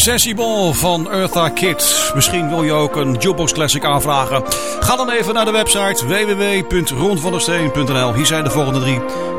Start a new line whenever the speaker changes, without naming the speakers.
Accessible van Eartha Kitt. Misschien wil je ook een Jukebox Classic aanvragen. Ga dan even naar de website www.ronvandersteen.nl. Hier zijn de volgende 3